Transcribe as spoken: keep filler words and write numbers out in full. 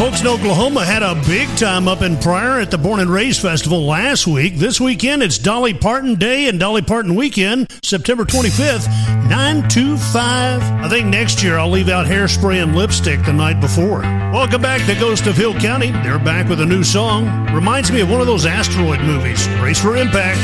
Folks in Oklahoma had a big time up in Pryor at the Born and Raised Festival last week. This weekend, it's Dolly Parton Day and Dolly Parton Weekend, September twenty-fifth, nine to five. I think next year I'll leave out hairspray and lipstick the night before. Welcome back to Ghost of Hill County. They're back with a new song. Reminds me of one of those asteroid movies, Race for Impact.